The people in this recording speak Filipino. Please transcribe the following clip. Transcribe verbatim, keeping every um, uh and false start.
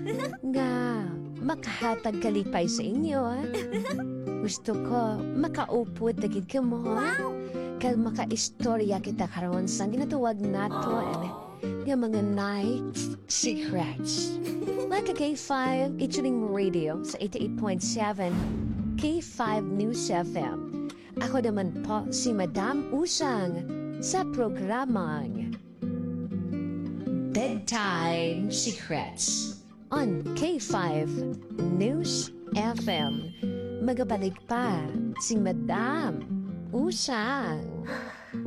nga makahatag kalipay sa inyo. ah. Gusto ko makaupod dagig ka mo. Wow! Kaya makaistorya kita karon sa ginatuwag naton nga mga night secrets. Like K five Ichuling Radio sa eighty-eight point seven K five News F M. Ako naman po si Madam Usang sa programang Bedtime Secrets on K five News F M. Magabalik pa si Madam Usang.